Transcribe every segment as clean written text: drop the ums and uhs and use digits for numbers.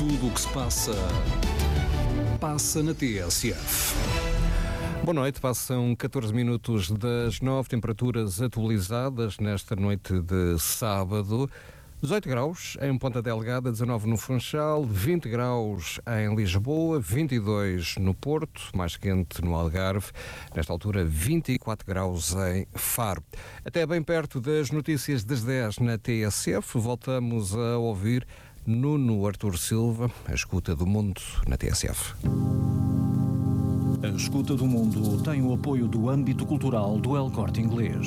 Tudo o que se passa na TSF. Boa noite, passam 14 minutos das 9, temperaturas atualizadas nesta noite de sábado. 18 graus em Ponta Delgada, 19 no Funchal, 20 graus em Lisboa, 22 no Porto, mais quente no Algarve, nesta altura 24 graus em Faro. Até bem perto das notícias das 10 na TSF, voltamos a ouvir Nuno Artur Silva, a escuta do mundo na TSF. A escuta do mundo tem o apoio do âmbito cultural do El Corte Inglês.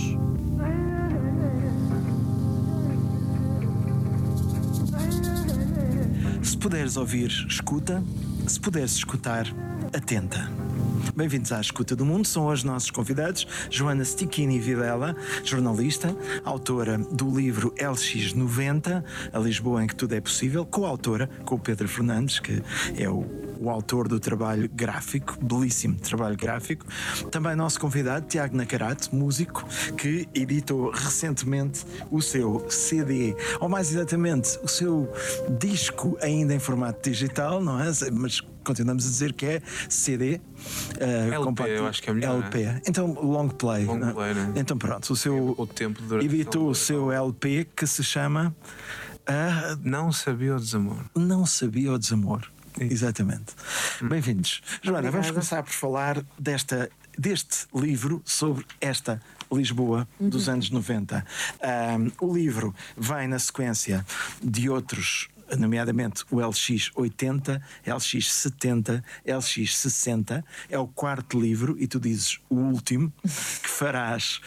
Se puderes ouvir, escuta. Se puderes escutar, atenta. Bem-vindos à Escuta do Mundo. São hoje nossos convidados Joana Stichini Vilela, jornalista, autora do livro LX90, A Lisboa em que Tudo é Possível, coautora com o Pedro Fernandes, que é o autor do trabalho gráfico, belíssimo trabalho gráfico. Também nosso convidado, Tiago Nacarato, músico, que editou recentemente o seu CD, ou mais exatamente, o seu disco ainda em formato digital, não é? Mas continuamos a dizer que é CD. LP, eu acho que é melhor. LP. Né? Então, long play. Long play, né? Então, pronto, o tempo editou o seu LP que se chama Não Sabia o Desamor. Não Sabia o Desamor. Isso. Exatamente. Bem-vindos. Joana, Obrigada. Vamos começar por falar deste livro sobre esta Lisboa dos anos 90. O livro vem na sequência de outros, nomeadamente o LX80, LX70, LX60. É o quarto livro e tu dizes o último que farás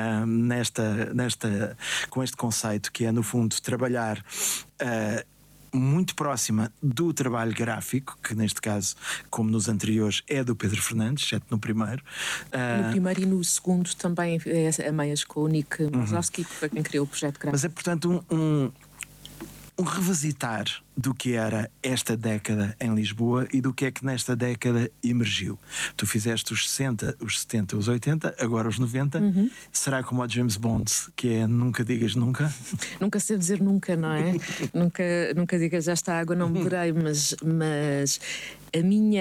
com este conceito que é, no fundo, trabalhar muito próxima do trabalho gráfico, que neste caso, como nos anteriores, é do Pedro Fernandes, exceto no primeiro. No primeiro e no segundo também é a meias com o Nick Mazowski, que foi quem criou o projeto gráfico. Mas é, portanto, um revisitar do que era esta década em Lisboa e do que é que nesta década emergiu. Tu fizeste os 60, os 70, os 80, agora os 90. Será como o James Bond, que é nunca digas nunca? Nunca sei dizer nunca, não é? nunca digas já está água, não beberei, mas a minha...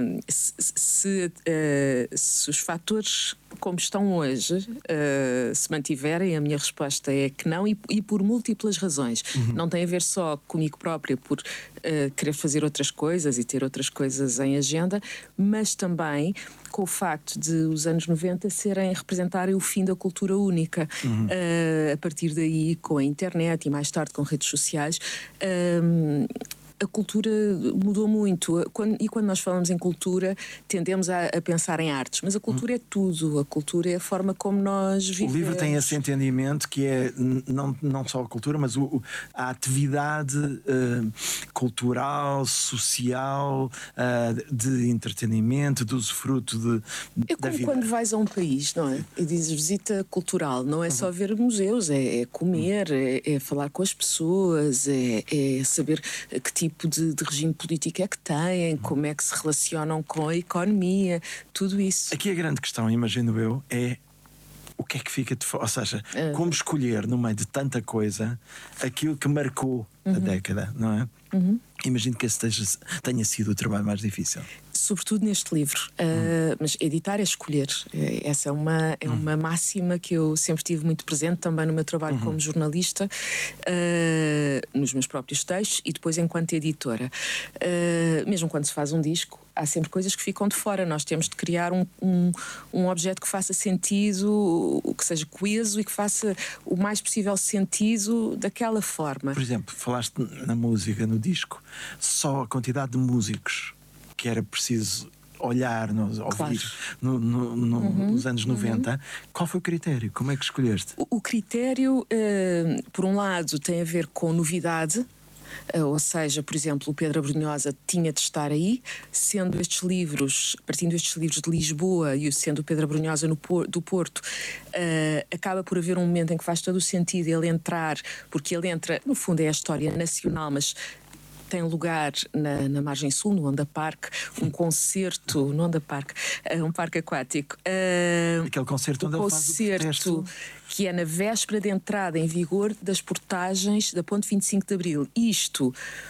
Se os fatores como estão hoje se mantiverem, a minha resposta é que não, e por múltiplas razões. Não tem a ver só comigo própria, por querer fazer outras coisas e ter outras coisas em agenda, mas também com o facto de os anos 90 representarem o fim da cultura única. A partir daí, com a internet e mais tarde com redes sociais, a cultura mudou muito. Quando nós falamos em cultura, tendemos a pensar em artes, mas a cultura é tudo. A cultura é a forma como nós vivemos. O livro tem esse entendimento que é não só a cultura, mas a atividade cultural, social, de entretenimento, de usufruto da vida. É como quando vais a um país, não é? E dizes visita cultural, não é só ver museus, é comer, é falar com as pessoas, é saber que tipo de regime político é que têm, como é que se relacionam com a economia, tudo isso. Aqui a grande questão, imagino eu, é o que é que fica de fora, ou seja, como escolher no meio de tanta coisa aquilo que marcou a década, não é? Imagino que esse tenha sido o trabalho mais difícil. Sobretudo neste livro, mas editar é escolher. Essa é uma máxima que eu sempre tive muito presente também no meu trabalho como jornalista, nos meus próprios textos e depois enquanto editora. Mesmo quando se faz um disco, há sempre coisas que ficam de fora. Nós temos de criar um objeto que faça sentido, que seja coeso e que faça o mais possível sentido daquela forma. Por exemplo, falaste na música, no disco, só a quantidade de músicos que era preciso olhar, ouvir nos anos 90. Qual foi o critério? Como é que escolheste? O critério, por um lado, tem a ver com novidade. Ou seja, por exemplo, o Pedro Abrunhosa tinha de estar aí, partindo estes livros de Lisboa e sendo o Pedro Abrunhosa do Porto, acaba por haver um momento em que faz todo o sentido ele entrar, porque ele entra, no fundo é a história nacional, mas tem lugar na margem sul, no Onda Park, um concerto no Onda Park, um parque aquático. Aquele concerto onde ele faz o protesto, que é na véspera de entrada em vigor das portagens da Ponte 25 de Abril. Isto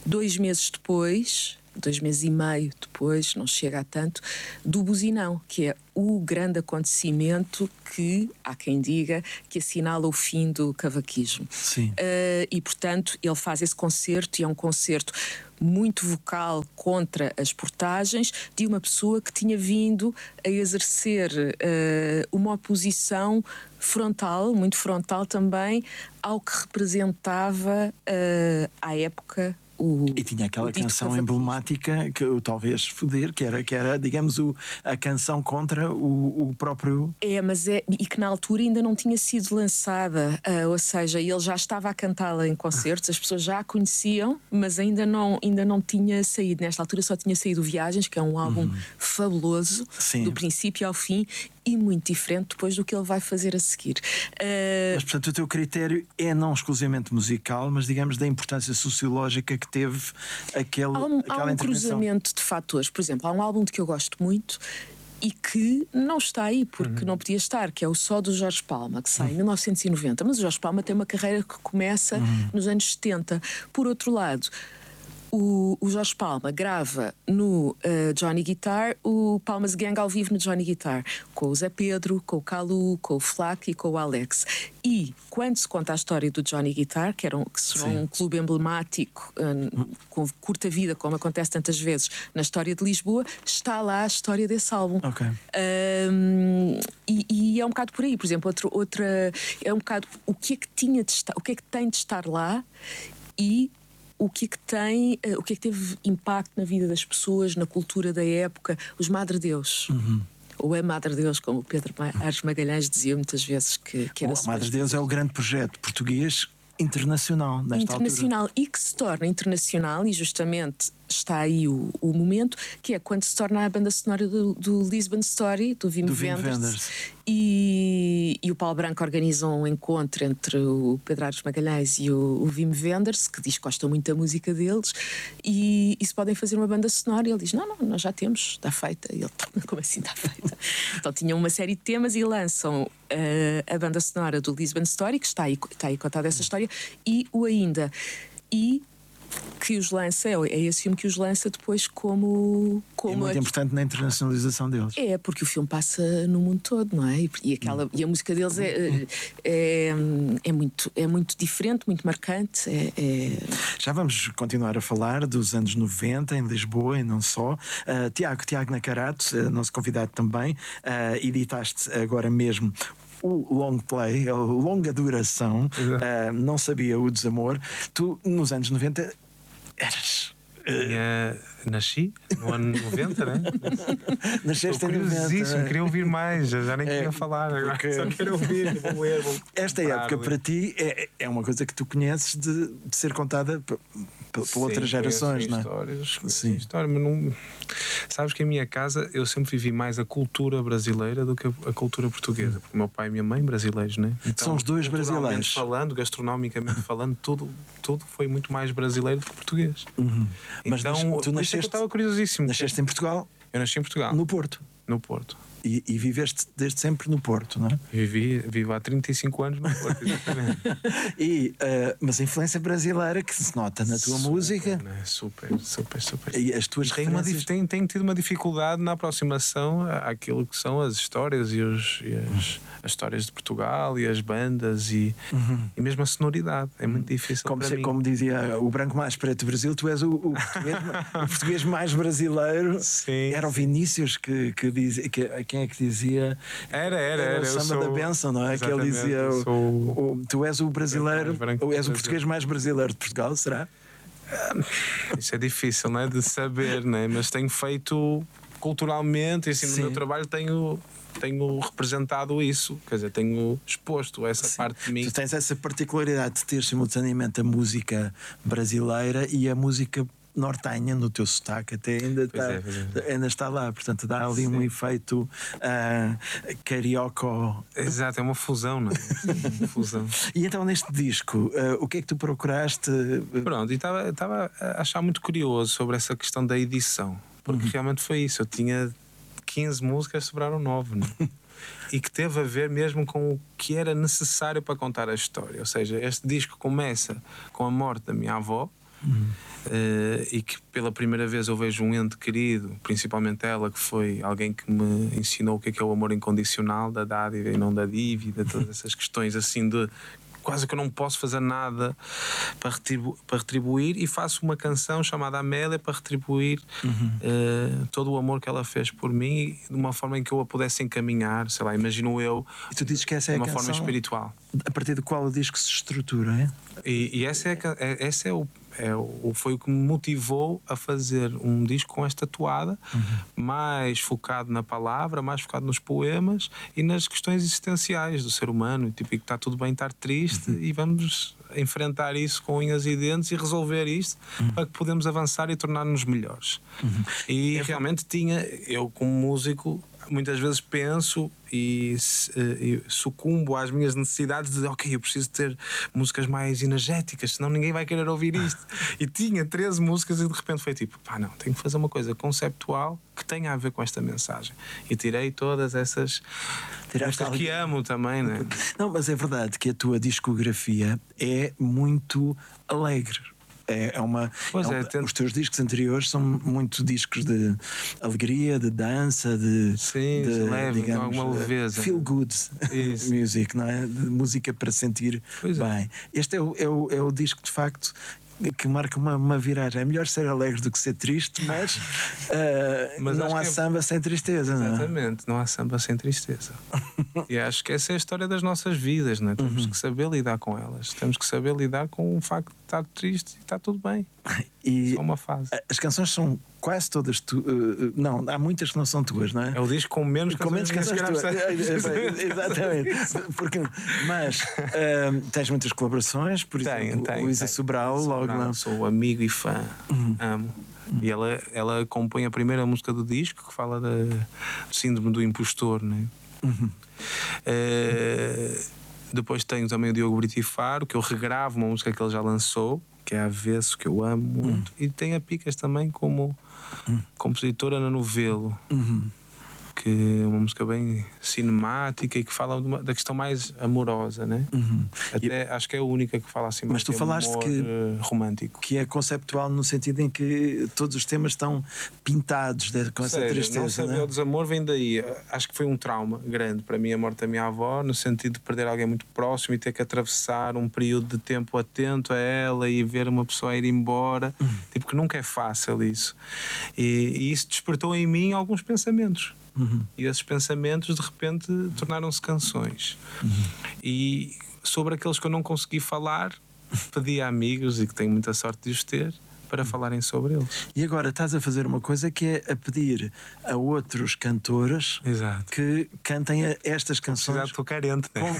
2 meses depois, 2 meses e meio depois, não chega a tanto, do Buzinão, que é o grande acontecimento que, há quem diga, que assinala o fim do cavaquismo. Sim. E, portanto, ele faz esse concerto, e é um concerto muito vocal contra as portagens, de uma pessoa que tinha vindo a exercer uma oposição frontal, muito frontal também, ao que representava à época e tinha aquela canção emblemática que eu talvez foder, que era digamos, a canção contra o próprio... E que na altura ainda não tinha sido lançada, ou seja, ele já estava a cantá-la em concertos, as pessoas já a conheciam, mas ainda não tinha saído. Nesta altura só tinha saído Viagens, que é um álbum fabuloso, Sim. do princípio ao fim, e muito diferente depois do que ele vai fazer a seguir. Mas, portanto, o teu critério é não exclusivamente musical, mas, digamos, da importância sociológica que teve aquela há um cruzamento de fatores. Por exemplo, há um álbum de que eu gosto muito e que não está aí porque não podia estar, que é o Só do Jorge Palma, que sai em 1990. Mas o Jorge Palma tem uma carreira que começa nos anos 70. Por outro lado, o Jorge Palma grava no Johnny Guitar o Palmas Gang ao vivo no Johnny Guitar, com o Zé Pedro, com o Calu, com o Flaco e com o Alex. E quando se conta a história do Johnny Guitar, que será um clube emblemático com curta vida, como acontece tantas vezes na história de Lisboa, está lá a história desse álbum. Okay. E é um bocado por aí. Por exemplo, é um bocado o que é que tinha de estar, o que é que tem de estar lá e o que é que teve impacto na vida das pessoas, na cultura da época, os Madre Deus. Ou é Madre Deus, como o Pedro Aires Magalhães dizia muitas vezes que era. O Madre Deus é o grande projeto português internacional nesta altura. E que se torna internacional, e justamente está aí o momento, que é quando se torna a banda sonora do Lisbon Story, do Wim Wenders. E o Paulo Branco organiza um encontro entre o Pedro Aires Magalhães e o Wim Wenders, que diz que gosta muito da música deles, e se podem fazer uma banda sonora. E ele diz, não, nós já temos, está feita. E ele, como assim está feita? Então tinham uma série de temas e lançam a banda sonora do Lisbon Story, que está aí contada essa história, e o Ainda. E que os lança, é esse filme que os lança depois como é muito importante na internacionalização deles. É, porque o filme passa no mundo todo, não é? E a música deles é muito diferente, muito marcante. Já vamos continuar a falar dos anos 90 em Lisboa e não só. Tiago Nacarato, nosso convidado também, editaste agora mesmo o long play, a longa duração, Não Sabia o Desamor. Tu, nos anos 90, eras... Nasci no ano 90, né? Nasceste em 90. Queria ouvir mais, já nem queria falar agora. Porque... Só quero ouvir, vou ler. Esta época para ti é uma coisa que tu conheces de ser contada por outras gerações, não é? Histórias, mas não... Sabes que em minha casa eu sempre vivi mais a cultura brasileira do que a cultura portuguesa, porque o meu pai e a minha mãe brasileiros, né? Então, são os dois brasileiros. Falando, gastronomicamente falando, tudo foi muito mais brasileiro do que português. Mas então, tu nasceste, eu estava curiosíssimo. Nasceste em Portugal? Eu nasci em Portugal. No Porto? No Porto. E viveste desde sempre no Porto, não é? Vivo há 35 anos no Porto, exatamente. Mas a influência brasileira que se nota na tua música. Né? Super. E as tuas referências... Tenho tido uma dificuldade na aproximação àquilo que são as histórias e as histórias de Portugal e as bandas e mesmo a sonoridade. É muito difícil para mim. Como dizia o branco mais preto do Brasil, tu és o português mais brasileiro. Sim. Era o Vinícius que dizia... Quem é que dizia? Era o samba da benção, não é? Que ele dizia: tu és o brasileiro, ou és o português mais brasileiro de Portugal, será? Isso é difícil, não é? De saber, não é? Mas tenho feito culturalmente, e assim, no meu trabalho tenho representado isso, quer dizer, tenho exposto essa parte de mim. Tu tens essa particularidade de ter simultaneamente a música brasileira e a música nortenha no teu sotaque, até ainda está lá, portanto dá ali um efeito carioca. Exato, é uma fusão, não é? Uma fusão. E então neste disco, o que é que tu procuraste? Pronto, e estava a achar muito curioso sobre essa questão da edição, porque realmente foi isso, eu tinha 15 músicas, sobraram 9, não é? E que teve a ver mesmo com o que era necessário para contar a história, ou seja, este disco começa com a morte da minha avó, E que pela primeira vez eu vejo um ente querido, principalmente ela, que foi alguém que me ensinou o que é o amor incondicional, da dádiva e não da dívida, todas essas questões assim de quase que eu não posso fazer nada para retribuir, e faço uma canção chamada Amélia para retribuir todo o amor que ela fez por mim, de uma forma em que eu a pudesse encaminhar, sei lá, imagino eu, E tu dizes que essa é de a uma canção forma espiritual. a partir do qual o disco se estrutura, é? E foi o que me motivou a fazer um disco com esta toada, mais focado na palavra, mais focado nos poemas e nas questões existenciais do ser humano, tipo, que está tudo bem estar triste e vamos enfrentar isso com unhas e dentes e resolver isto para que podemos avançar e tornar-nos melhores. E realmente eu como músico muitas vezes penso e sucumbo às minhas necessidades de ok, eu preciso ter músicas mais energéticas, senão ninguém vai querer ouvir isto. E tinha 13 músicas e de repente foi tipo, pá, não, tenho que fazer uma coisa conceptual que tenha a ver com esta mensagem. E tirei todas essas músicas que amo também, né? Não, mas é verdade que a tua discografia é muito alegre. Os teus discos anteriores são muito discos de alegria, de dança, de leve, digamos, com alguma leveza. Feel good music, não é? De música para sentir bem. Este é o disco de facto que marca uma viragem. É melhor ser alegre do que ser triste, mas não há samba sem tristeza. Exatamente, não há samba sem tristeza. E acho que essa é a história das nossas vidas, não é? Temos que saber lidar com elas, temos que saber lidar com o facto de estar triste e está tudo bem. E é uma fase. As canções são quase todas não, há muitas que não são tuas, não é? É o disco com menos canções tuas. Exatamente. Mas tens muitas colaborações, por exemplo, Luísa Sobral, logo não. Sou amigo e fã, amo. E ela compõe a primeira música do disco, que fala do síndrome do impostor, né? Depois tenho também o Diogo Brito e Faro, que eu regravo uma música que ele já lançou, que é Avesso, que eu amo muito. E tem a Picas também como compositora na Novelo, que é uma música bem cinemática e que fala da questão mais amorosa, né? Até acho que é a única que fala assim. Mas tu falaste amor, romântico, que é conceptual no sentido em que todos os temas estão pintados com essa tristeza. Não saber o desamor vem daí. Acho que foi um trauma grande para mim a morte da minha avó, no sentido de perder alguém muito próximo e ter que atravessar um período de tempo atento a ela e ver uma pessoa ir embora, tipo, que nunca é fácil isso. E isso despertou em mim alguns pensamentos. E esses pensamentos de repente tornaram-se canções. E sobre aqueles que eu não consegui falar, pedi a amigos, e que tenho muita sorte de os ter, para falarem sobre eles. E agora estás a fazer uma coisa que é a pedir a outros cantores que cantem estas canções. Estou carente, né?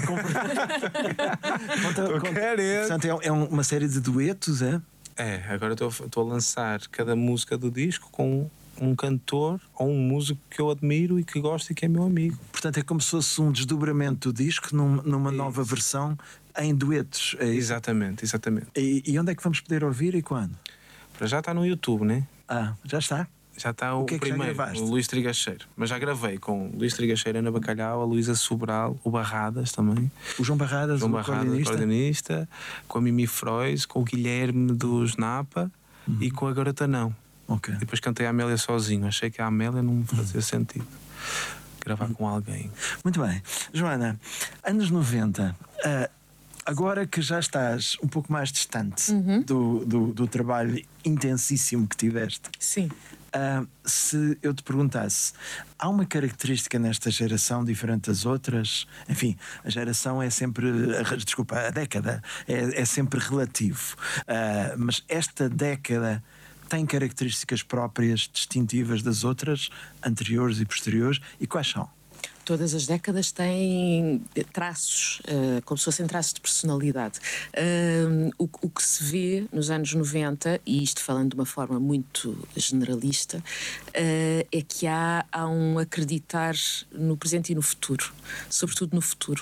Estou carente. Portanto, é uma série de duetos, é? Agora estou a lançar cada música do disco com um cantor ou um músico que eu admiro e que gosto e que é meu amigo. Portanto, é como se fosse um desdobramento do disco numa nova versão em duetos. Exatamente. E onde é que vamos poder ouvir e quando? Para já está no YouTube, né? Já está? Já está o primeiro, o Luís Trigacheiro. Mas já gravei com Luís Trigacheiro, Ana Bacalhau, a Luísa Sobral, o Barradas também. O João Barradas, o acordeonista, com a Mimi Frois, com o Guilherme dos Napa e com a Garota Não. Okay. E depois cantei a Amélia sozinho. Achei que a Amélia não fazia sentido gravar com alguém. Muito bem. Joana, anos 90, agora que já estás um pouco mais distante do trabalho intensíssimo que tiveste. Sim. Se eu te perguntasse, há uma característica nesta geração diferente das outras? Enfim, a geração é sempre, a década é sempre relativo, mas esta década tem características próprias, distintivas das outras, anteriores e posteriores, e quais são? Todas as décadas têm traços, como se fossem traços de personalidade. O que se vê nos anos 90, e isto falando de uma forma muito generalista, é que há um acreditar no presente e no futuro, sobretudo no futuro,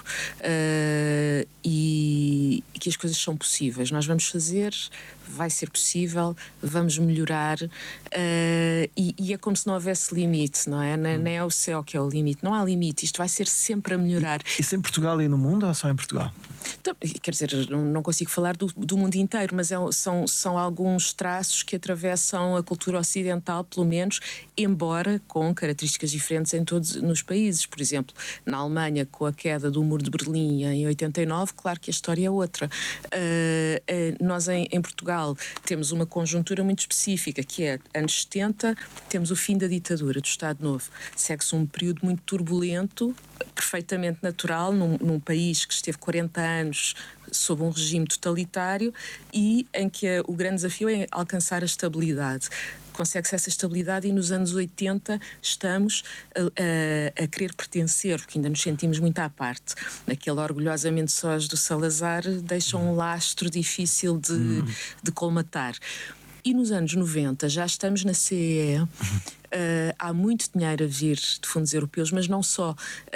e que as coisas são possíveis. Nós vamos fazer, vai ser possível, vamos melhorar, e é como se não houvesse limite, não é? Nem é o céu que é o limite, não há limite. limite, isto vai ser sempre a melhorar. Isso em Portugal e no mundo ou só em Portugal? Então, quer dizer, não consigo falar do mundo inteiro, mas são alguns traços que atravessam a cultura ocidental, pelo menos, embora com características diferentes em todos nos países. Por exemplo, na Alemanha, com a queda do Muro de Berlim em 89, claro que a história é outra. Nós em Portugal temos uma conjuntura muito específica, que é anos 70, temos o fim da ditadura do Estado Novo. Segue-se um período muito turbulento, perfeitamente natural, num país que esteve 40 anos sob um regime totalitário e em que o grande desafio é alcançar a estabilidade. Consegue-se essa estabilidade e nos anos 80 estamos a querer pertencer, porque ainda nos sentimos muito à parte. Aquele orgulhosamente sós do Salazar deixa um lastro difícil de colmatar. E nos anos 90 já estamos na CEE, há muito dinheiro a vir de fundos europeus, mas não só.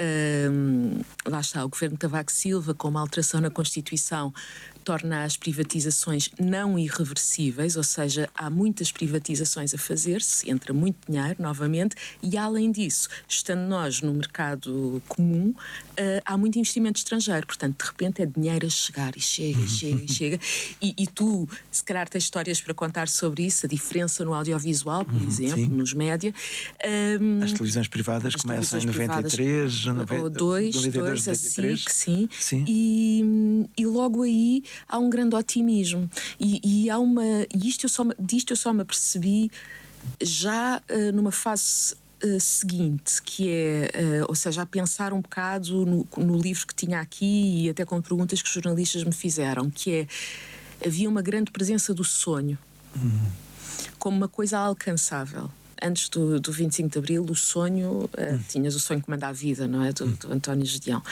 Lá está, o governo Cavaco Silva, com uma alteração na Constituição, torna as privatizações não irreversíveis, ou seja, há muitas privatizações a fazer-se, entra muito dinheiro novamente, e além disso, estando nós no mercado comum, há muito investimento estrangeiro, portanto, de repente é dinheiro a chegar e chega, e chega, e chega, e tu, se calhar, tens histórias para contar sobre isso, a diferença no audiovisual, por exemplo, sim. nos média. As televisões privadas começam em 93, ou 92, a 93. SIC, sim. E logo aí há um grande otimismo. E há disto eu só me apercebi já numa fase seguinte, que é, ou seja, a pensar um bocado no livro que tinha aqui e até com perguntas que os jornalistas me fizeram, que é, havia uma grande presença do sonho como uma coisa alcançável. Antes do 25 de Abril, o sonho, tinhas o sonho que manda a vida, não é? Do António Gedeão.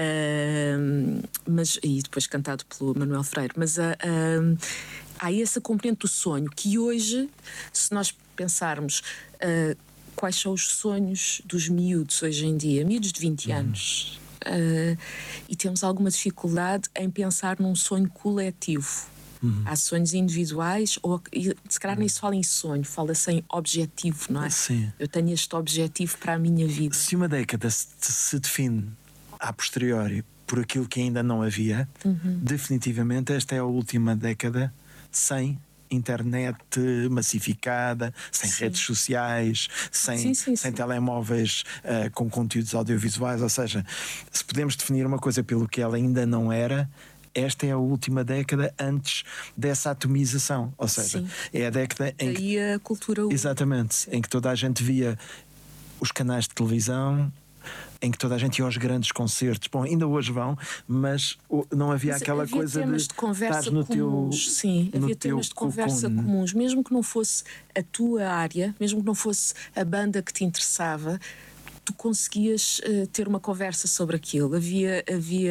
E depois cantado pelo Manuel Freire. Mas há essa componente do sonho que hoje, se nós pensarmos quais são os sonhos dos miúdos hoje em dia, miúdos de 20 anos, e temos alguma dificuldade em pensar num sonho coletivo. Há sonhos individuais, ou se calhar nem se fala em sonho, fala-se em objetivo, não é? Sim. Eu tenho este objetivo para a minha vida. Se uma década se define a posteriori por aquilo que ainda não havia, definitivamente esta é a última década sem internet massificada, sem redes sociais, sem telemóveis com conteúdos audiovisuais. Ou seja, se podemos definir uma coisa pelo que ela ainda não era, esta é a última década antes dessa atomização. Ou seja, é a década em que a cultura... Exatamente, em que toda a gente via os canais de televisão, em que toda a gente ia aos grandes concertos. Bom, ainda hoje vão, mas não havia aquela coisa de conversa no comuns, havia temas de conversa comuns, mesmo que não fosse a tua área, mesmo que não fosse a banda que te interessava, tu conseguias ter uma conversa sobre aquilo. Havia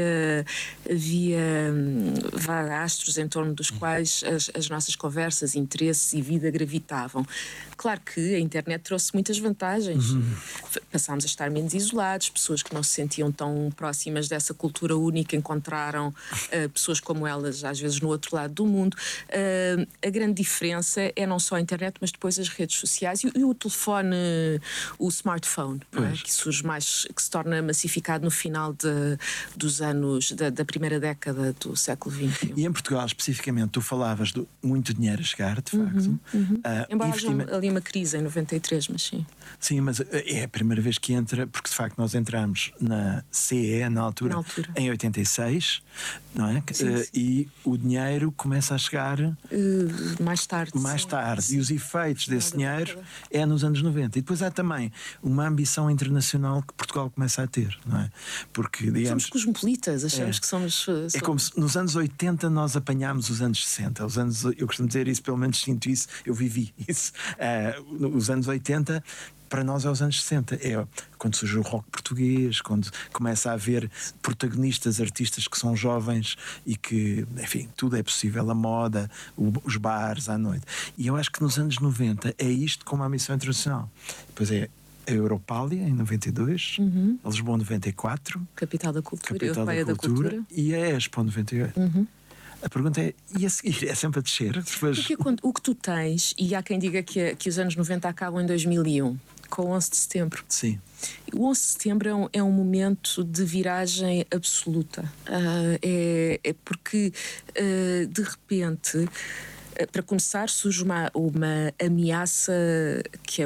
astros em torno dos quais as nossas conversas, interesses e vida gravitavam. Claro que a internet trouxe muitas vantagens. Passámos a estar menos isolados, pessoas que não se sentiam tão próximas dessa cultura única encontraram pessoas como elas, às vezes no outro lado do mundo. A grande diferença é não só a internet, mas depois as redes sociais e o telefone, o smartphone, não é? Que surge mais, que se torna massificado no final dos anos da primeira década do século XXI. E em Portugal, especificamente, tu falavas de muito dinheiro a chegar, de facto. Embora haja ali uma crise em 93, mas sim. Sim, mas é a primeira vez que entra, porque de facto nós entramos na CE na altura. Em 86, não é? Sim. E o dinheiro começa a chegar mais tarde. E os efeitos desse dinheiro é nos anos 90. E depois há também uma ambição internacional que Portugal começa a ter, não é? Porque, digamos, somos cosmopolitas, achamos que somos... É como se nos anos 80 nós apanhámos os anos 60. Eu costumo dizer isso, pelo menos sinto isso, eu vivi isso. Os anos 80 para nós é os anos 60, é quando surge o rock português, quando começa a haver protagonistas, artistas que são jovens e que, enfim, tudo é possível, a moda, os bares à noite. E eu acho que nos anos 90 é isto como a missão internacional. Depois é a Europália em 92, a Lisboa 94, Capital da Cultura, Europeia da Cultura, e a Expo 98. A pergunta é, e a seguir? É sempre a descer? Depois... Porque o que tu tens, e há quem diga que os anos 90 acabam em 2001, com o 11 de setembro. Sim. O 11 de setembro é um momento de viragem absoluta. É porque, de repente, para começar, surge uma ameaça que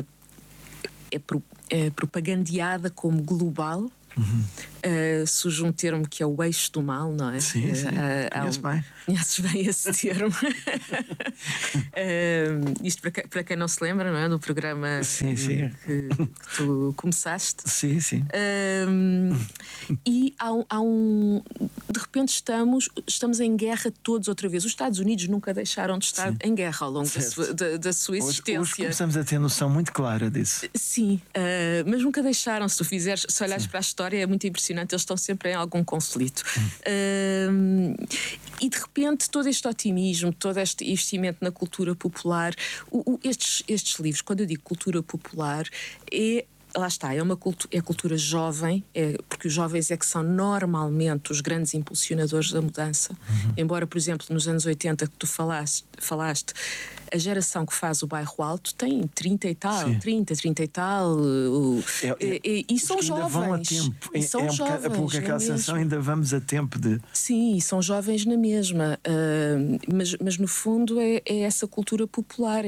é propagandeada como global. Surge um termo que é o eixo do mal, não é? Sim, sim. Conheces bem esse termo. Isto para quem não se lembra, não é? No programa que tu começaste. Sim, sim. E de repente estamos em guerra todos outra vez. Os Estados Unidos nunca deixaram de estar em guerra ao longo da sua existência. Hoje começamos a ter noção muito clara disso. Sim, mas nunca deixaram. Se olhares para a história, é muito impressionante. Eles estão sempre em algum conflito. E de repente todo este otimismo, todo este investimento na cultura popular, estes livros, quando eu digo cultura popular, lá está, é cultura jovem, porque os jovens é que são normalmente os grandes impulsionadores da mudança. Embora, por exemplo, nos anos 80 que tu falaste, a geração que faz o Bairro Alto tem 30 e tal, 30 e tal, e são jovens. Vão a tempo. São jovens. A pouco aquela sensação, ainda vamos a tempo de. Sim, e são jovens na mesma. Mas no fundo é essa cultura popular.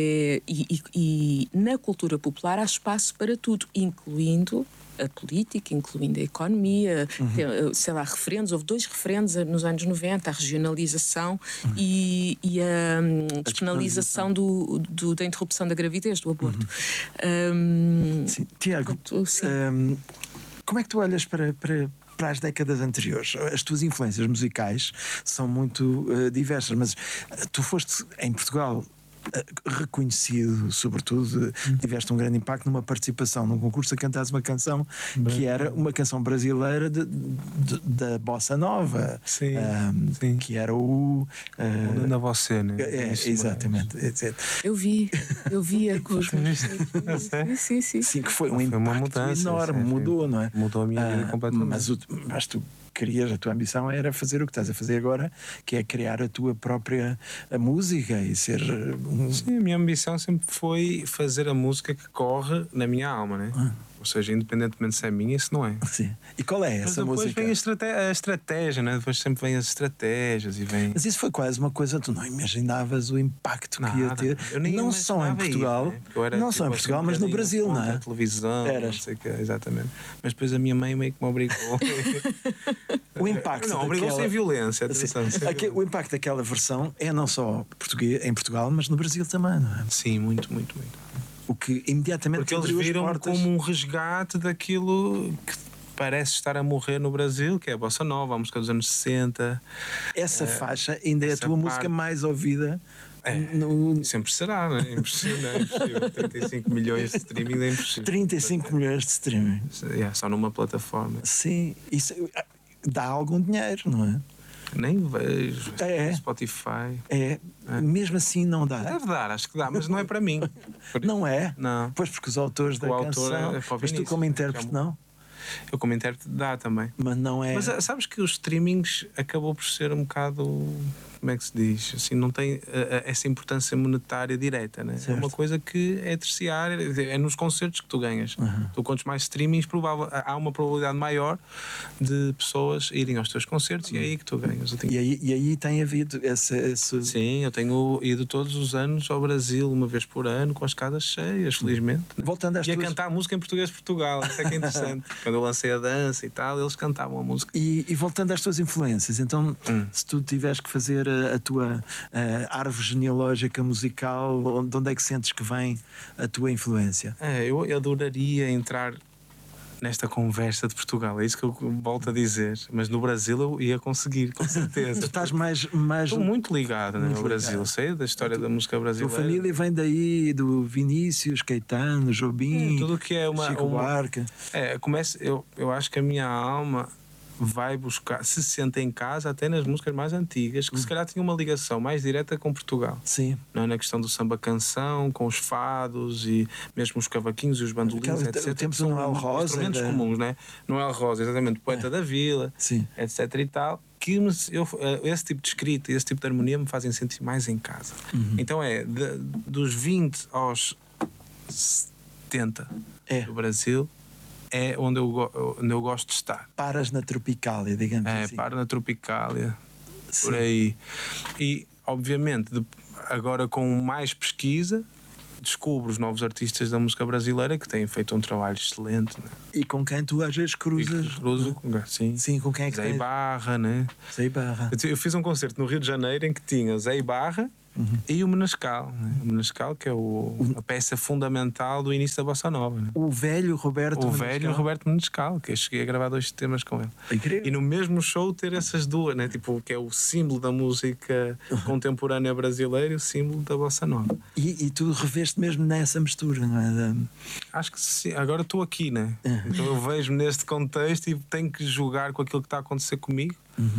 E na cultura popular há espaço para tudo, incluindo a política, incluindo a economia, sei lá, referendos. Houve 2 referendos nos anos 90, a regionalização e a despenalização da interrupção da gravidez, do aborto. Sim. Tiago, como é que tu olhas para as décadas anteriores? As tuas influências musicais são muito diversas, mas tu foste em Portugal reconhecido, sobretudo, tiveste um grande impacto numa participação num concurso a cantares uma canção que era uma canção brasileira da Bossa Nova. Sim, que era o na você, né? Exatamente. Eu via com os sim, que foi um impacto uma mudança enorme, mudou, não é? Mudou a minha vida completamente. Mas tu querias, a tua ambição era fazer o que estás a fazer agora, que é criar a tua própria música e ser Sim, a minha ambição sempre foi fazer a música que corre na minha alma, né? Ou seja, independentemente se é minha, se não é. Sim. E qual é essa música? Depois vem a estratégia, né? Depois sempre vem as estratégias e vem... Mas isso foi quase uma coisa, tu não imaginavas o impacto que ia ter, não só em Portugal, isso, né? Não só em Portugal, mas no Brasil, não é? Televisão, não sei o que, exatamente. Mas depois a minha mãe meio que me obrigou. O impacto não, obrigou sem violência. Atenção, o impacto daquela versão é não só português, em Portugal, mas no Brasil também, não é? Sim, muito, muito, muito. O que imediatamente porque eles viram como um resgate daquilo que parece estar a morrer no Brasil, que é a Bossa Nova, a música dos anos 60. Essa faixa ainda é a tua música mais ouvida. Sempre será, não é? Impressionante. 35 milhões de streaming é impossível. 35 milhões de streaming. Só numa plataforma. Sim, isso dá algum dinheiro, não é? Nem vejo. Spotify. Mesmo assim não dá. Deve dar, acho que dá, mas não é para mim. Não é? Não. Pois porque os autores da canção. Mas tu como intérprete não? Eu como intérprete dá também. Mas não é. Mas sabes que os streamings acabou por ser um bocado. Como é que se diz? Assim, não tem essa importância monetária direta, né? É uma coisa que é terciária, é nos concertos que tu ganhas. Tu quantos mais streamings, há uma probabilidade maior de pessoas irem aos teus concertos e é aí que tu ganhas. E aí tem havido esse... Sim, eu tenho ido todos os anos ao Brasil, uma vez por ano, com as casas cheias, felizmente. Né? Voltando às a cantar música em português de Portugal, isso é que é interessante. Quando eu lancei a dança e tal, eles cantavam a música. E voltando às tuas influências, então, se tu tiveres que fazer a tua árvore genealógica musical, de onde é que sentes que vem a tua influência? Eu adoraria entrar nesta conversa de Portugal, é isso que eu volto a dizer, mas no Brasil eu ia conseguir, com certeza. Tu estás mais... Estou muito ligado, né, ao Brasil, sei da história da música brasileira. A tua família vem daí, do Vinícius, Caetano, Jobim, tudo que é Chico Buarque. Eu acho que a minha alma vai buscar, se sente em casa até nas músicas mais antigas, que se calhar tinham uma ligação mais direta com Portugal. Sim. Não é? Na questão do samba-canção, com os fados e mesmo os cavaquinhos e os bandolins, etc. Temos o Noel Rosa. Instrumentos comuns, não é? Noel Rosa, exatamente, poeta da vila, etc. e tal. Que esse tipo de escrita, esse tipo de harmonia me fazem sentir mais em casa. Então dos 20 aos 70 É. do Brasil, é onde eu gosto de estar. Paras na Tropicália, digamos assim. Paro na Tropicália, Sim. por aí. E, obviamente, agora com mais pesquisa, descubro os novos artistas da música brasileira que têm feito um trabalho excelente. Né? E com quem tu às vezes cruzas? Sim. Sim, com quem é que Zé tens? Ibarra, né? Zé Ibarra. Eu fiz um concerto no Rio de Janeiro em que tinha Zé Ibarra e o Menescal, né? O Menescal, que é a peça fundamental do início da Bossa Nova. Né? O velho Roberto O Menescal. velho Roberto Menescal, que eu cheguei a gravar 2 temas com ele. Incrível. E no mesmo show ter essas duas, né? Tipo, que é o símbolo da música contemporânea brasileira e o símbolo da Bossa Nova. E tu reveste mesmo nessa mistura, não é? Acho que sim. Agora estou aqui, né? Então eu vejo-me neste contexto e tenho que jogar com aquilo que está a acontecer comigo.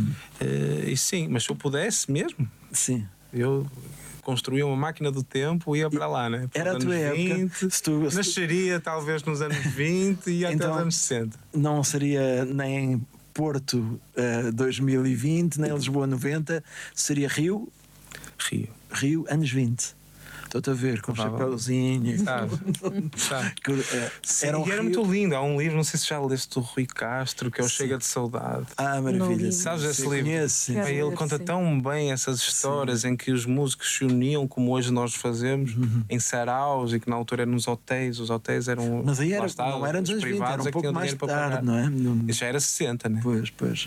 E sim, mas se eu pudesse mesmo, Sim. eu construía uma máquina do tempo e ia para lá, né? Para Era a os tua anos época. 20, Se tu nasceria talvez nos anos 20 e até Então, os anos 60. não seria nem Porto 2020, nem Lisboa 90, seria Rio, anos 20. Estou-te a ver com o chapéuzinho. Sabe? Era um Era Rio. muito lindo. Há um livro, não sei se já leste, do Rui Castro, que é o Chega de Saudade. Ah, maravilha. Não li. Sabes esse Sim, livro? conheço, sim. Quero Pá, ele ver, conta sim. tão bem essas histórias em que os músicos se uniam, como hoje nós fazemos, em saraus, e que na altura eram nos hotéis. Os hotéis eram. Mas aí lá está, não era nos os anos 20, privados era um é que pouco tinham mais dinheiro para tarde, pagar. não é? Isso já era 60, né? Pois.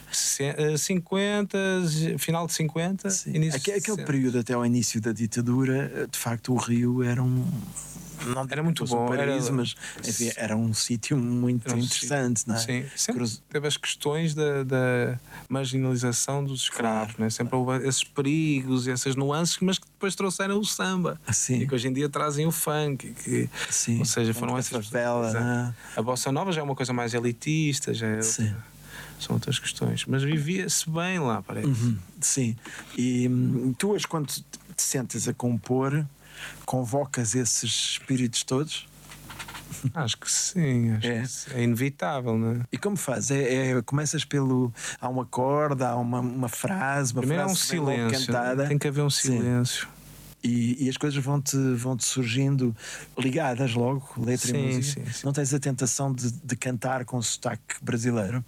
50, final de 50, Sim. início de Aquele 60. período até ao início da ditadura, de facto, o Rio era um. Não Era muito fosse um bom, paraíso, mas enfim, era um sítio muito Era um interessante, não é? Sim, sempre Cruz- teve as questões da marginalização dos escravos, né? Sempre houve esses perigos e essas nuances, mas que depois trouxeram o samba Sim. e que hoje em dia trazem o funk. Sim. Ou seja, foram Dentro da essas. favela, Exato. né? A bossa nova já é uma coisa mais elitista, já é Sim. são outras questões. Mas vivia-se bem lá, parece. Sim. E tu hoje, quando te sentas a compor, convocas esses espíritos todos? Acho que sim, acho É. que sim. É inevitável, não é? E como fazes? Começas pelo. Há um acorde, há uma frase, uma Primeiro há um frase bem logo silêncio, cantada. tem que haver um Sim. silêncio. E as coisas vão-te surgindo ligadas logo, letra Sim, e música. sim, sim. Não tens a tentação de cantar com sotaque brasileiro?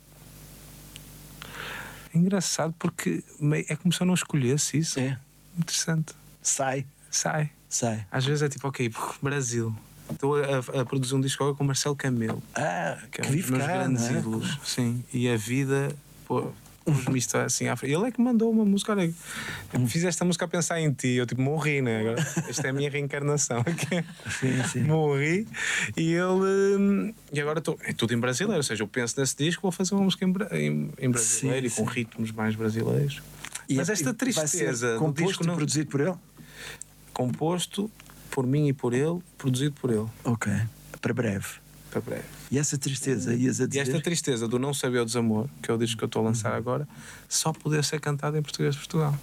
É engraçado porque é como se eu não escolhesse isso. É. Interessante. Sai. Sai. Às vezes é tipo, ok, Brasil. Estou a produzir um disco agora com Marcelo Camelo, Ah, que que é um dos vive meus cá, grandes não é? ídolos. Sim. E a vida, pôs-me isto assim à frente. Ele é que mandou uma música. Olha, eu fiz esta música a pensar em ti. Eu tipo, morri, né? Agora, esta é a minha reencarnação. Sim. Morri. E ele. E agora é tudo em brasileiro. Ou seja, eu penso nesse disco, vou fazer uma música em brasileiro Sim, e com ritmos mais brasileiros. Mas esta vai ser tristeza do composto disco e não. produzido por ele? Composto por mim e por ele, produzido por ele. Ok. Para breve. Para breve. E essa tristeza, ias a E dizer? esta tristeza do Não Saber o Desamor, que é o disco que eu estou a lançar agora, só poder ser cantado em português de Portugal.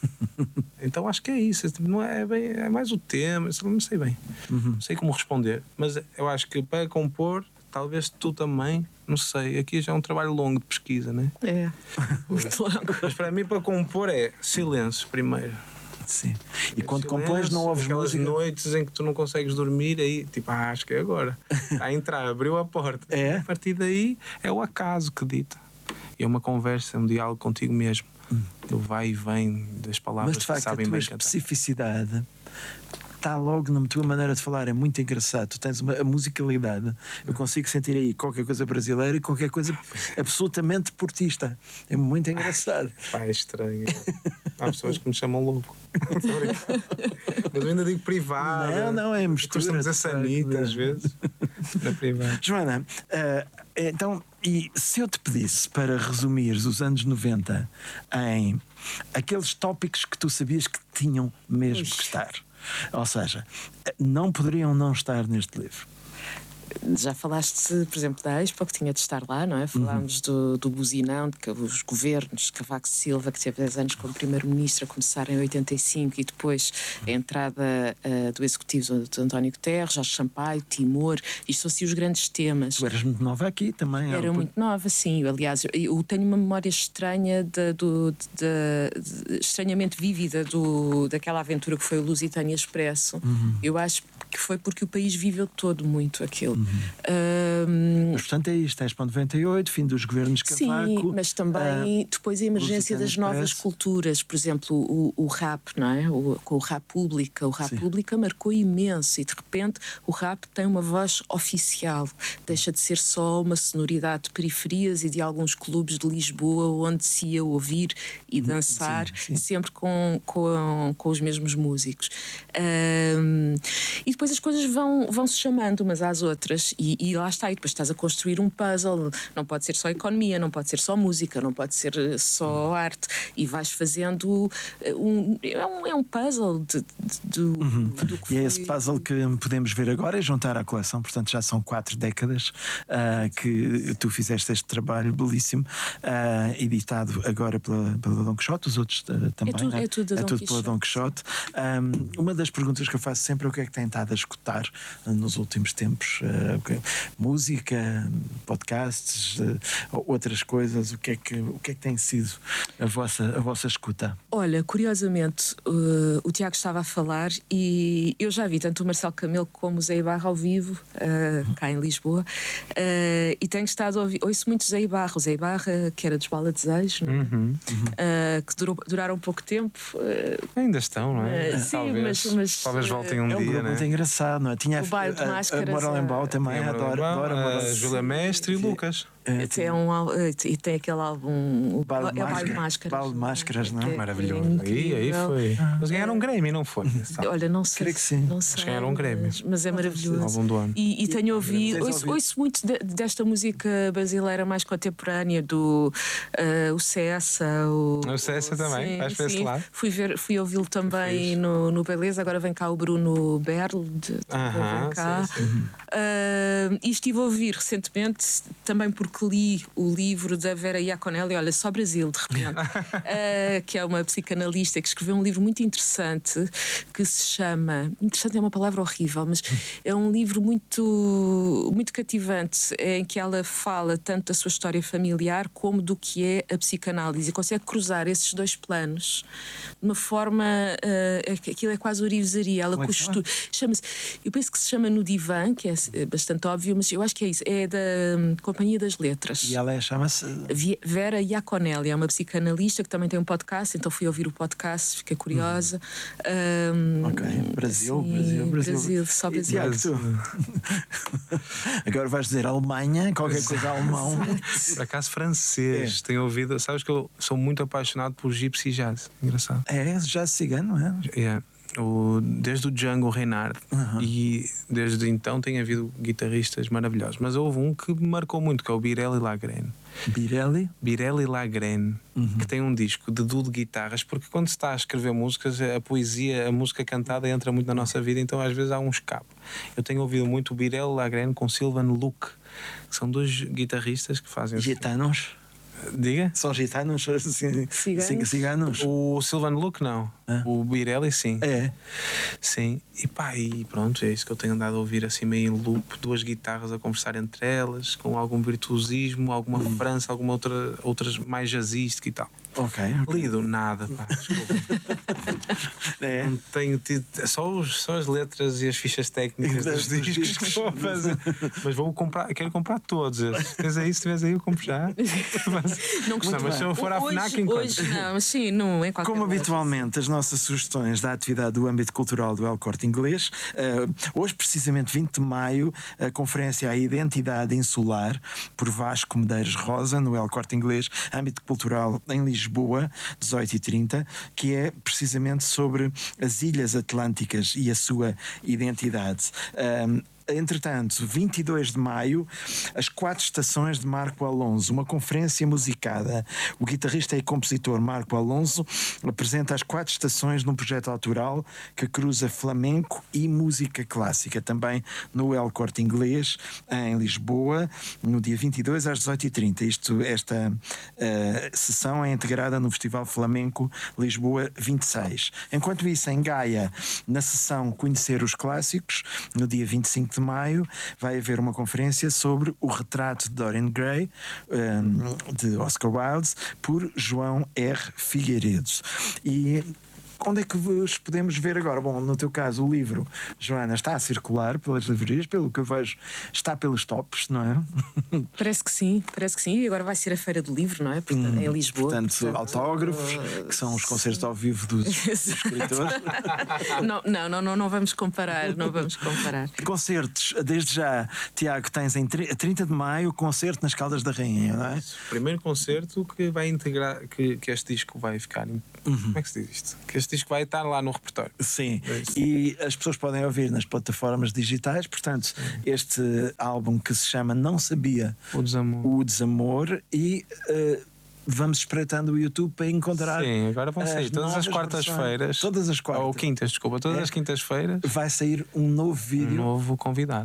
Então acho que é isso. Não é, bem, é mais o tema, eu não sei bem. Não sei como responder. Mas eu acho que para compor, talvez tu também, não sei. Aqui já é um trabalho longo de pesquisa, né? É, muito longo. Mas para mim, para compor, é silêncio primeiro. Sim. E quando Silêncio, compões não ouves aquelas música? noites em que tu não consegues dormir, aí tipo, acho que é agora. Está a entrar, abriu a porta. É? A partir daí é o acaso que dita. E é uma conversa, um diálogo contigo mesmo. Do vai e vem das palavras Mas de facto que a sabem tua bem cantar. especificidade está logo na tua maneira de falar, é muito engraçado. Tu tens a musicalidade, eu consigo sentir aí qualquer coisa brasileira e qualquer coisa absolutamente portista. É muito engraçado. Pá, é estranho. Há pessoas que me chamam louco. Mas eu ainda digo privado. Não, é mistura. Costumo dizer de facto, sanita às mesmo. vezes. Na privada. Joana, então, e se eu te pedisse para resumires os anos 90 em aqueles tópicos que tu sabias que tinham mesmo que estar, ou seja, não poderiam não estar neste livro? Já falaste, por exemplo, da Expo, que tinha de estar lá, não é? Falámos do buzinão, de que os governos, Cavaco Silva, que teve 10 anos como primeiro-ministro, a começar em 85, e depois a entrada do executivo de António Guterres, Jorge Sampaio, Timor, isto são assim os grandes temas. Tu eras muito nova aqui também. Era muito nova, sim. Aliás, eu tenho uma memória estranha, estranhamente vívida daquela aventura que foi o Lusitânia Expresso. Eu acho que foi porque o país viveu todo muito aquilo. Mas portanto é isto, Expo 98, fim dos governos Cavaco. Sim, mas também depois a emergência das novas culturas, por exemplo, o rap, não é? Com o Rap Pública. O Rap Pública marcou imenso e de repente o rap tem uma voz oficial, deixa de ser só uma sonoridade de periferias e de alguns clubes de Lisboa onde se ia ouvir e dançar, sempre com os mesmos músicos. E depois as coisas vão se chamando umas às outras e lá está, e depois estás a construir um puzzle, não pode ser só economia, não pode ser só música, não pode ser só arte, e vais fazendo é um puzzle do que e é foi. esse puzzle que podemos ver agora e juntar à coleção. Portanto já são 4 décadas que tu fizeste este trabalho belíssimo, editado agora pela Dom Quixote, os outros também, é tudo pela Dom Quixote. Uma das perguntas que eu faço sempre é o que é que tem estado a escutar nos últimos tempos. Música, podcasts, outras coisas. O que é que tem sido a vossa escuta? Olha, curiosamente, o Tiago estava a falar e eu já vi tanto o Marcelo Camelo como o Zé Ibarra ao vivo, cá em Lisboa, e tenho estado a ouvir, ouço muito Zé Ibarra. O Zé Ibarra, que era dos Bala Desejos, que duraram pouco tempo. Ainda estão, não é? Sim, talvez voltem um é um dia, grupo muito engraçado, não é? Tinha o Baile de Máscaras, a Moralembaum também, adoro a Júlia Mestre e Lucas. E tem aquele álbum, o Baile de Máscaras. Baile de Máscaras, não é? Maravilhoso. Aí foi. Eles ganharam um Grammy, não foi? Olha, não sei. Creio que sim. Não sei, Eles ganharam um Grammy. mas é maravilhoso. Álbum do ano. E tenho ouvido, ouço muito desta música brasileira mais contemporânea, do o Cessa. O Cessa também, vais para esse lado. Fui ouvi-lo também no Beleza, agora vem cá o Bruno Berl. Vem cá. E estive a ouvir recentemente, também porque li o livro da Vera Iaconelli, olha, só Brasil, de repente, que é uma psicanalista que escreveu um livro muito interessante que se chama, interessante é uma palavra horrível, mas é um livro muito, muito cativante, em que ela fala tanto da sua história familiar como do que é a psicanálise e consegue cruzar esses dois planos de uma forma, aquilo é quase orivesaria. Ela chama-se, eu penso que se chama No Divã, que é bastante óbvio, mas eu acho que é isso, é da Companhia das Letras. E ela chama-se Vera Iaconelli, é uma psicanalista que também tem um podcast, então fui ouvir o podcast, fiquei curiosa. Ok, Brasil, só Brasil. Tiago, tu? Agora vais dizer Alemanha, qualquer coisa alemão. Por acaso francês, tenho ouvido, sabes que eu sou muito apaixonado por gypsy jazz, engraçado. É, jazz cigano, não é? Yeah. Desde o Django Reinhardt e desde então tem havido guitarristas maravilhosos, mas houve um que me marcou muito, que é o Birelli Lagrène. Birelli Lagrène, que tem um disco de duo de guitarras, porque quando se está a escrever músicas, a poesia, a música cantada entra muito na nossa vida, então às vezes há um escape. Eu tenho ouvido muito o Birelli Lagrène com Sylvan Luke, que são dois guitarristas que fazem gitanos. Diga? São gitanos, ciganos. O Sylvan Luke não. O Birelli sim. É. Sim. E pronto, é isso que eu tenho andado a ouvir assim meio em loop, duas guitarras a conversar entre elas, com algum virtuosismo, alguma referência, alguma outras mais jazzística e tal. Ok. Lido nada, pá, desculpa. Não tenho tido só as letras e as fichas técnicas dos discos que estou a fazer. Mas quero comprar todos esses. Se tiveres aí, eu compro já. Mas se eu for à FNAC, encontro. Não, mas sim, não é qualquer. Como habitualmente, as nossas sugestões da atividade do âmbito cultural do El Corte Inglês. Hoje, precisamente 20 de maio, a conferência A Identidade Insular, por Vasco Medeiros Rosa, no El Corte Inglês, âmbito cultural em Lisboa, 18h30, que é precisamente sobre as Ilhas Atlânticas e a sua identidade. Entretanto, 22 de maio, as 4 estações de Marco Alonso, uma conferência musicada. O guitarrista e compositor Marco Alonso apresenta as 4 estações num projeto autoral que cruza flamenco e música clássica, também no El Corte Inglês, em Lisboa, no dia 22 às 18h30. Esta sessão é integrada no Festival Flamenco Lisboa 26. Enquanto isso, em Gaia, na sessão Conhecer os Clássicos, no dia 25 de maio, vai haver uma conferência sobre o retrato de Dorian Gray, de Oscar Wilde, por João R. Figueiredo. E onde é que vos podemos ver agora? Bom, no teu caso, o livro, Joana, está a circular pelas livrarias, pelo que eu vejo, está pelos tops, não é? Parece que sim. E agora vai ser a Feira do Livro, não é? Portanto, em Lisboa. Portanto, autógrafos, que são os concertos ao vivo dos escritores. Não vamos comparar. Concertos, desde já, Tiago, tens em 30 de maio o concerto nas Caldas da Rainha, não é? O primeiro concerto que vai integrar, que este disco vai ficar. Como é que se diz isto? Que este disco vai estar lá no repertório. Sim, e as pessoas podem ouvir nas plataformas digitais. Portanto, este álbum que se chama Não Sabia o Desamor, e vamos espreitando o YouTube para encontrar. Sim, agora vão sair todas as quartas-feiras. Todas as quartas. Ou quintas, desculpa, todas as quintas-feiras. Vai sair um novo vídeo. Um novo convidado.